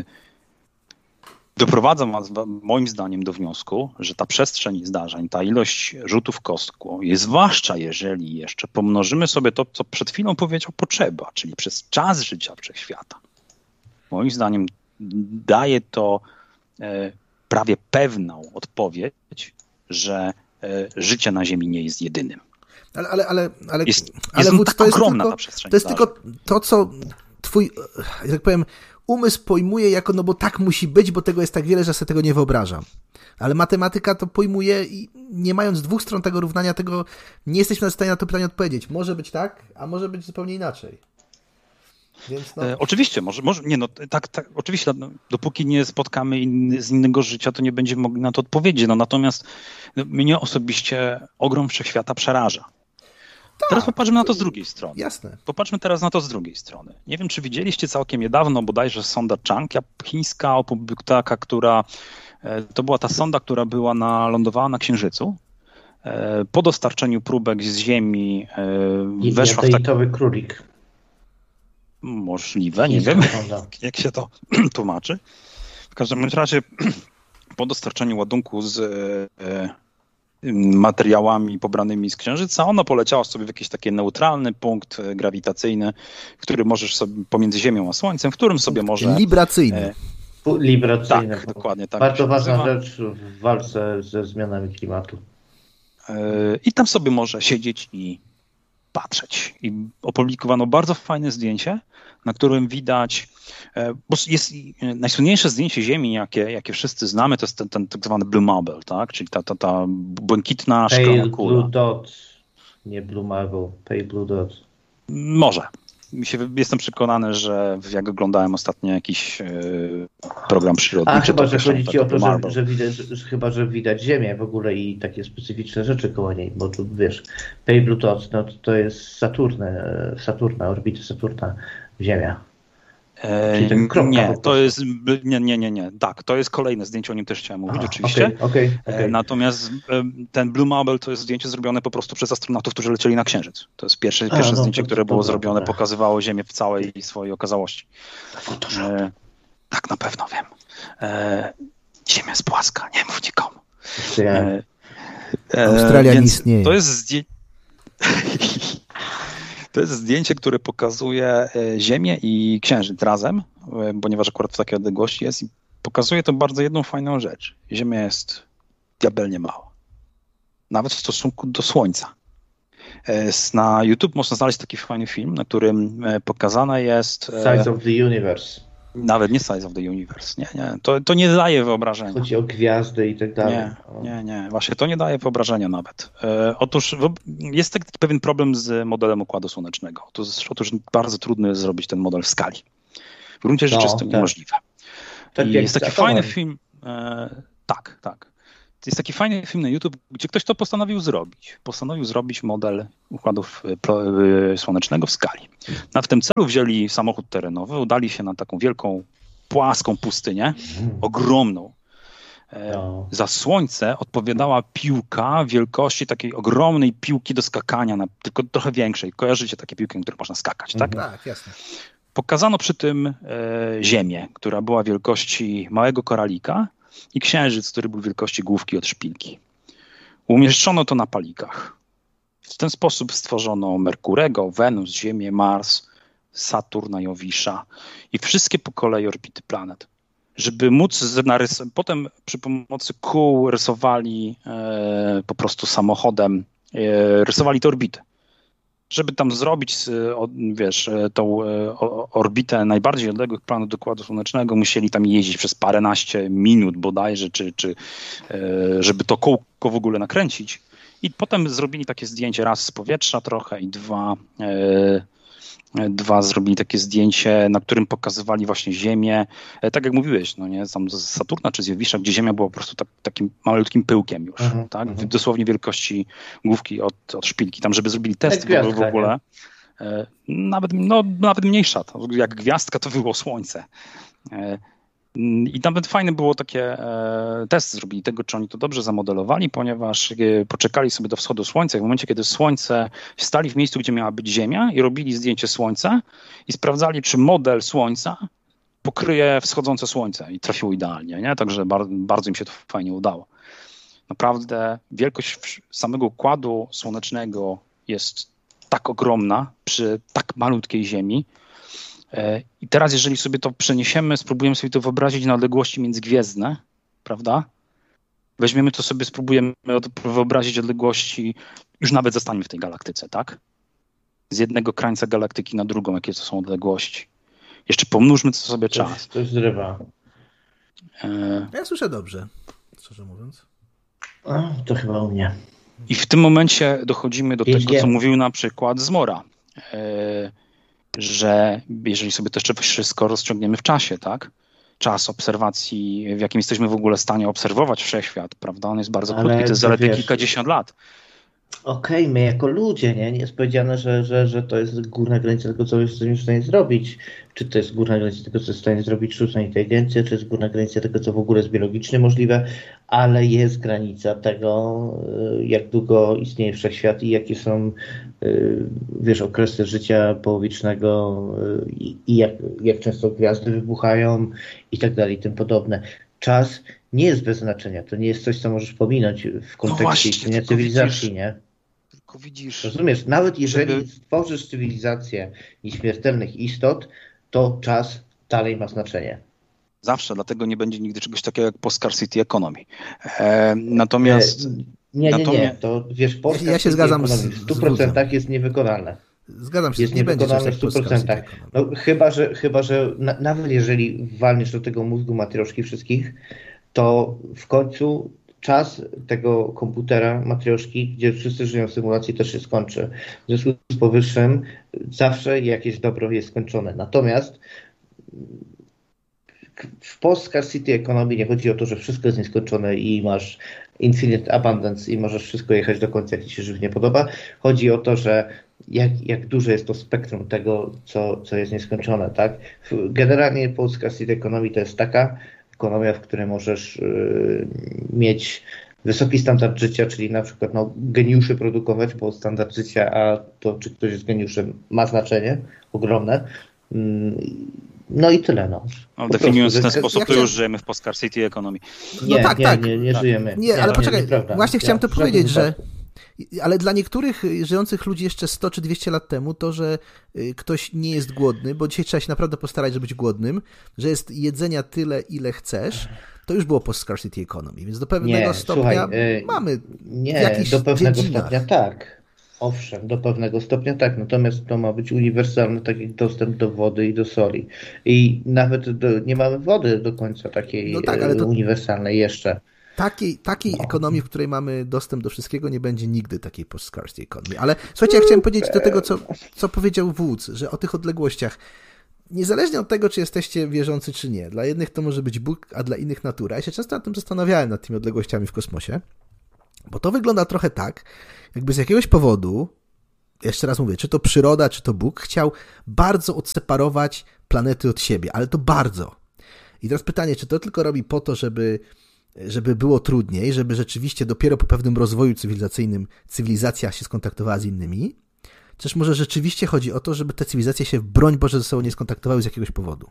doprowadza nas moim zdaniem do wniosku, że ta przestrzeń zdarzeń, ta ilość rzutów kostką, i zwłaszcza jeżeli jeszcze pomnożymy sobie to, co przed chwilą powiedział Potrzeba, czyli przez czas życia wszechświata. Moim zdaniem daje to prawie pewną odpowiedź, że życie na Ziemi nie jest jedynym. Ale, ale, ale, ale, jest, ale jest Wód, tak to jest ogromna tylko, ta przestrzeń. To jest tylko to, co twój, jak tak powiem, umysł pojmuje jako, no bo tak musi być, bo tego jest tak wiele, że sobie tego nie wyobrażam. Ale matematyka to pojmuje i nie mając dwóch stron tego równania, tego nie jesteśmy w stanie na to pytanie odpowiedzieć. Może być tak, a może być zupełnie inaczej. Więc no. e, oczywiście, może, może nie no, tak, tak, oczywiście, no, dopóki nie spotkamy inny, z innego życia, to nie będziemy mogli na to odpowiedzieć. No, natomiast no, mnie osobiście ogrom wszechświata przeraża. Tak, teraz popatrzmy na to z drugiej strony. Jasne. Popatrzmy teraz na to z drugiej strony. Nie wiem, czy widzieliście całkiem niedawno bodajże sonda Chang, chińska opublikowała, która to była ta sonda, która była na, lądowała na Księżycu. Po dostarczeniu próbek z Ziemi I weszła w taki... królik. Możliwe, nie wiem, jak się to tłumaczy. W każdym razie po dostarczeniu ładunku z e, materiałami pobranymi z Księżyca, ona poleciała sobie w jakiś taki neutralny punkt grawitacyjny, który możesz sobie pomiędzy Ziemią a Słońcem, w którym sobie może... Libracyjny. E, Libracyjny. Tak, dokładnie tak. Bardzo ważna rzecz w walce ze zmianami klimatu. E, I tam sobie może siedzieć i patrzeć. I opublikowano bardzo fajne zdjęcie, na którym widać, bo jest najsłynniejsze zdjęcie Ziemi, jakie, jakie wszyscy znamy, to jest ten, ten tak zwany Blue Marble, tak? Czyli ta, ta, ta błękitna szklana kula. Blue Dot, nie Blue Marble, Pale Blue Dot. Może. Mi się, jestem przekonany, że jak oglądałem ostatnio jakiś e, program przyrodniczy... A chyba, to że chodzi ci o to, że, że, że, widać, że chyba, że widać Ziemię w ogóle i takie specyficzne rzeczy koło niej, bo tu wiesz, Pale Blue Dot, no to, to jest Saturn, Saturna, orbity Saturna, Ziemia. Czyli ten kropka, nie, to jest, nie, nie, nie, nie, tak, to jest kolejne zdjęcie, o nim też chciałem mówić, Aha, oczywiście. Okay, okay, okay. Natomiast ten Blue Marble to jest zdjęcie zrobione po prostu przez astronautów, którzy lecieli na Księżyc. To jest pierwsze, A, pierwsze no, zdjęcie, to, które to, było to, zrobione, to, pokazywało Ziemię w całej swojej okazałości. E, tak, na pewno wiem. E, Ziemia jest płaska, nie mów nikomu. E, e, Australia nie istnieje. To jest zdjęcie... To jest zdjęcie, które pokazuje Ziemię i Księżyc razem, ponieważ akurat w takiej odległości jest i pokazuje to bardzo jedną fajną rzecz. Ziemia jest diabelnie mała. Nawet w stosunku do Słońca. Na YouTube można znaleźć taki fajny film, na którym pokazane jest... Size of the Universe. Nawet nie Size of the Universe, nie, nie. To, to nie daje wyobrażenia. Chodzi o gwiazdy i tak dalej. Nie, nie, nie. Właśnie to nie daje wyobrażenia nawet. E, otóż jest taki pewien problem z modelem Układu Słonecznego. Otóż, otóż bardzo trudno jest zrobić ten model w skali. W gruncie rzeczy no, jest to tak. niemożliwe. Tak I jest taki fajny film, e, tak, tak. Jest taki fajny film na YouTube, gdzie ktoś to postanowił zrobić. Postanowił zrobić model układów słonecznego w skali. Na w tym celu wzięli samochód terenowy, udali się na taką wielką, płaską pustynię, ogromną. No. Za słońce odpowiadała piłka wielkości takiej ogromnej piłki do skakania, na, tylko trochę większej. Kojarzycie takie piłki, które można skakać, tak? Tak, jasne. Pokazano przy tym e, Ziemię, która była wielkości małego koralika, i Księżyc, który był wielkości główki od szpilki. Umieszczono to na palikach. W ten sposób stworzono Merkurego, Wenus, Ziemię, Mars, Saturna, Jowisza i wszystkie po kolei orbity planet. Żeby móc narys- potem przy pomocy kół rysowali e, po prostu samochodem, e, rysowali te orbity. Żeby tam zrobić, wiesz, tą orbitę najbardziej odległych planet do Układu Słonecznego, musieli tam jeździć przez paręnaście minut bodajże, czy, czy żeby to kółko w ogóle nakręcić. I potem zrobili takie zdjęcie raz z powietrza trochę i dwa, dwa zrobili takie zdjęcie, na którym pokazywali właśnie Ziemię. Tak jak mówiłeś, no nie, tam z Saturna czy z Jowisza, gdzie Ziemia była po prostu tak, takim malutkim pyłkiem już, uh-huh, tak? Uh-huh. Dosłownie wielkości główki od, od szpilki. Tam, żeby zrobili test w, w ogóle, e, nawet, no, nawet mniejsza, to, jak gwiazdka to było Słońce. E, I nawet fajne było takie e, testy zrobili tego, czy oni to dobrze zamodelowali, ponieważ e, poczekali sobie do wschodu Słońca i w momencie, kiedy Słońce stali w miejscu, gdzie miała być Ziemia i robili zdjęcie Słońca i sprawdzali, czy model Słońca pokryje wschodzące Słońce i trafiło idealnie, nie? Także bar- bardzo im się to fajnie udało. Naprawdę wielkość samego Układu Słonecznego jest tak ogromna przy tak malutkiej Ziemi. I teraz, jeżeli sobie to przeniesiemy, spróbujemy sobie to wyobrazić na odległości międzygwiezdne, prawda? Weźmiemy to sobie, spróbujemy wyobrazić odległości, już nawet zostaniemy w tej galaktyce, tak? Z jednego krańca galaktyki na drugą, jakie to są odległości. Jeszcze pomnóżmy to sobie to czas. To zrywa. E... Ja słyszę dobrze, szczerze mówiąc. A, to chyba u mnie. I w tym momencie dochodzimy do tego, co mówił na przykład Zmora. E... że jeżeli sobie to jeszcze wszystko rozciągniemy w czasie, tak? Czas obserwacji, w jakim jesteśmy w ogóle w stanie obserwować wszechświat, prawda? On jest bardzo krótki, to jest zaledwie wiesz, kilkadziesiąt lat. Okej, okay, my jako ludzie, nie? Nie jest powiedziane, że, że, że to jest górna granica tego, co jesteśmy w stanie zrobić. Czy to jest górna granica tego, co jest w stanie zrobić sztuczna inteligencja, czy jest górna granica tego, co w ogóle jest biologicznie możliwe, ale jest granica tego, jak długo istnieje wszechświat i jakie są, wiesz, okresy życia połowicznego i, i jak, jak często gwiazdy wybuchają i tak dalej, i tym podobne. Czas nie jest bez znaczenia. To nie jest coś, co możesz pominąć w kontekście no istnienia cywilizacji, widzisz, nie? Tylko widzisz... Rozumiesz, nawet jeżeli żeby... stworzysz cywilizację nieśmiertelnych istot, to czas dalej ma znaczenie. Zawsze, dlatego nie będzie nigdy czegoś takiego jak post-scarcity economy. E, natomiast... Nie, nie, nie, natomiast... nie. To wiesz, post-scarcity ja się zgadzam economy w stu procentach jest niewykonalne. Zgadzam się, jest nie będzie niewykonalne w stu procentach. No, chyba, że, chyba, że na, nawet jeżeli walniesz do tego mózgu matrioszki wszystkich, to w końcu czas tego komputera, matrioszki, gdzie wszyscy żyją w symulacji, też się skończy. W związku z powyższym zawsze jakieś dobro jest skończone. Natomiast w post-scarcity economy nie chodzi o to, że wszystko jest nieskończone i masz infinite abundance i możesz wszystko jechać do końca, jak ci się żywnie podoba. Chodzi o to, że jak, jak duże jest to spektrum tego, co, co jest nieskończone, tak? Generalnie post-scarcity economy to jest taka ekonomia, w której możesz yy, mieć wysoki standard życia, czyli na przykład no, geniuszy produkować, bo standard życia, a to czy ktoś jest geniuszem ma znaczenie ogromne. Yy, no i tyle. No. No, definiując w ten sposób, to chciałem... już żyjemy w post-scarcity economy. Nie, no tak, nie, tak. nie, nie, nie żyjemy. Nie, ale nie, poczekaj, nie, właśnie chciałem to ja, powiedzieć, że ale dla niektórych żyjących ludzi jeszcze sto czy dwieście lat temu to, że ktoś nie jest głodny, bo dzisiaj trzeba się naprawdę postarać, żeby być głodnym, że jest jedzenia tyle, ile chcesz, to już było post-scarcity economy, więc do pewnego nie, stopnia słuchaj, mamy nie, w jakichś do pewnego dziedzinach. stopnia tak. Owszem, do pewnego stopnia tak, natomiast to ma być uniwersalny, tak jak dostęp do wody i do soli. I nawet do, nie mamy wody do końca takiej no tak, ale to... uniwersalnej jeszcze. Takiej, takiej no. ekonomii, w której mamy dostęp do wszystkiego, nie będzie nigdy takiej post-scarcity ekonomii. Ale słuchajcie, ja chciałem powiedzieć do tego, co, co powiedział Wódz, że o tych odległościach, niezależnie od tego, czy jesteście wierzący, czy nie, dla jednych to może być Bóg, a dla innych natura. Ja się często nad tym zastanawiałem, nad tymi odległościami w kosmosie, bo to wygląda trochę tak, jakby z jakiegoś powodu, jeszcze raz mówię, czy to przyroda, czy to Bóg, chciał bardzo odseparować planety od siebie, ale to bardzo. I teraz pytanie, czy to tylko robi po to, żeby żeby było trudniej, żeby rzeczywiście dopiero po pewnym rozwoju cywilizacyjnym cywilizacja się skontaktowała z innymi, czyż może rzeczywiście chodzi o to, żeby te cywilizacje się, broń Boże, ze sobą nie skontaktowały z jakiegoś powodu?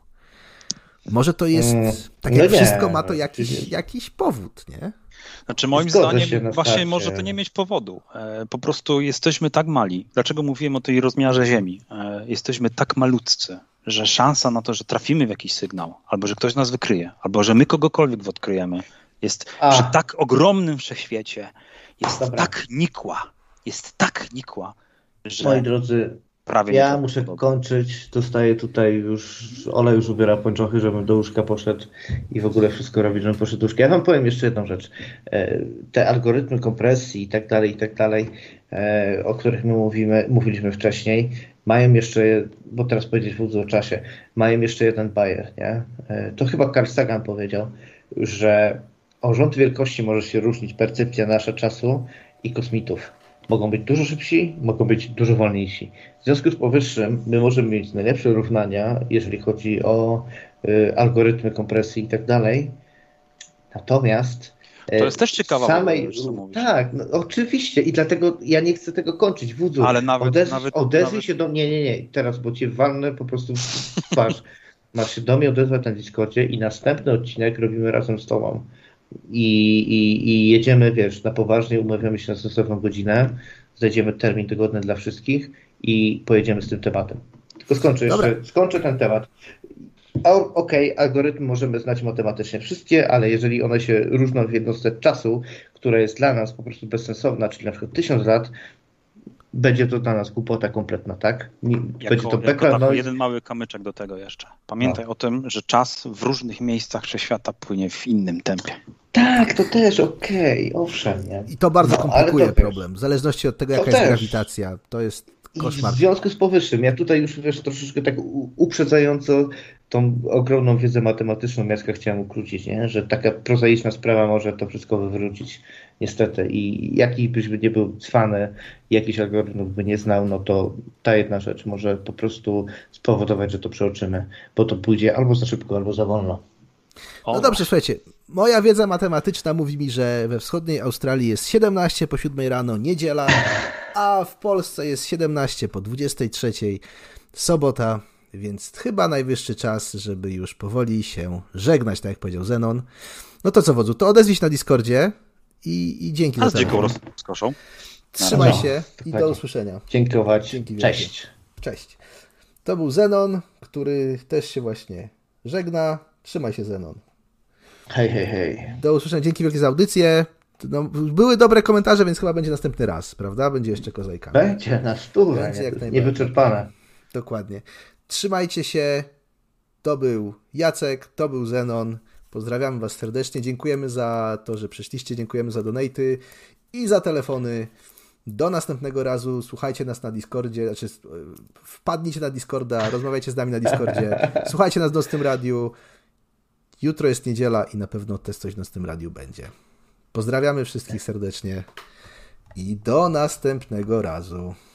Może to jest, tak jak no wszystko ma to jakiś, jakiś powód, nie? Znaczy moim zdaniem właśnie może to nie mieć powodu. Po prostu jesteśmy tak mali. Dlaczego mówiłem o tej rozmiarze Ziemi? Jesteśmy tak malutcy, że szansa na to, że trafimy w jakiś sygnał, albo że ktoś nas wykryje, albo że my kogokolwiek odkryjemy, jest A. przy tak ogromnym wszechświecie, jest Dobra. tak nikła, jest tak nikła, że... Moi drodzy, prawie ja muszę podoba. kończyć, dostaję tutaj już, Ola już ubiera pończochy, żebym do łóżka poszedł i w ogóle wszystko robić, żebym poszedł do łóżka. Ja wam powiem jeszcze jedną rzecz. Te algorytmy kompresji i tak dalej, i tak dalej, o których my mówimy, mówiliśmy wcześniej, mają jeszcze, bo teraz powiedzieć Wódz o czasie, mają jeszcze jeden bajer, nie? To chyba Carl Sagan powiedział, że o rząd wielkości może się różnić percepcja nasza czasu i kosmitów. Mogą być dużo szybsi, mogą być dużo wolniejsi. W związku z powyższym my możemy mieć najlepsze równania, jeżeli chodzi o y, algorytmy kompresji i tak dalej. Natomiast to jest też ciekawa samej, tak, no, oczywiście i dlatego ja nie chcę tego kończyć. Wódzu, ale nawet, odezwij, nawet, odezwij nawet... się do mnie, nie, nie, nie, teraz, bo cię walnę po prostu w twarz. Masz się do mnie odezwać na Discordzie i następny odcinek robimy razem z tobą. I, i, i jedziemy, wiesz, na poważnie, umawiamy się na stosowną godzinę, znajdziemy termin tygodny dla wszystkich i pojedziemy z tym tematem. Tylko skończę jeszcze, Dobra. skończę ten temat. Okej, okay, algorytmy możemy znać matematycznie wszystkie, ale jeżeli one się różnią w jednostce czasu, która jest dla nas po prostu bezsensowna, czyli na przykład tysiąc lat, będzie to dla nas głupota kompletna, tak? Nie, jako, będzie to jako background noise. Jeden mały kamyczek do tego jeszcze. Pamiętaj no. o tym, że czas w różnych miejscach wszechświata płynie w innym tempie. Tak, to też okej, okay, owszem. Nie? I to bardzo no, komplikuje to problem. W zależności od tego, jaka jest grawitacja. To jest koszmar. I w związku z powyższym, ja tutaj już wiesz, troszeczkę tak uprzedzająco tą ogromną wiedzę matematyczną Jacka chciałem ukrócić, nie? Że taka prozaiczna sprawa może to wszystko wywrócić niestety i jaki byśmy nie był cwany, jakiś algorytmów by nie znał, no to ta jedna rzecz może po prostu spowodować, że to przeoczymy, bo to pójdzie albo za szybko, albo za wolno. No dobrze, słuchajcie, moja wiedza matematyczna mówi mi, że we wschodniej Australii jest siedemnaście po siódmej rano, niedziela, a w Polsce jest siedemnaście po dwudziestej trzeciej, sobota, więc chyba najwyższy czas, żeby już powoli się żegnać, tak jak powiedział Zenon. No to co, Wodzu, to odezwij się na Discordzie i, i dzięki a za to. rozkoszą. Trzymaj no, się i do usłyszenia. Dziękować. Dzięki Cześć. Cześć. To był Zenon, który też się właśnie żegna. Trzymaj się, Zenon. Hej, hej, hej. Do usłyszenia. Dzięki wielkie za audycję. No, były dobre komentarze, więc chyba będzie następny raz, prawda? Będzie jeszcze kozajka. Będzie na stówę. Będzie jak najbardziej. Niewyczerpane. Dokładnie. Trzymajcie się. To był Jacek, to był Zenon. Pozdrawiamy was serdecznie. Dziękujemy za to, że przyszliście. Dziękujemy za donaty i za telefony. Do następnego razu. Słuchajcie nas na Discordzie. Znaczy, wpadnijcie na Discorda, rozmawiajcie z nami na Discordzie. Słuchajcie nas w Nocnym Radiu. Jutro jest niedziela i na pewno też coś w Nocnym Radiu będzie. Pozdrawiamy wszystkich serdecznie i do następnego razu.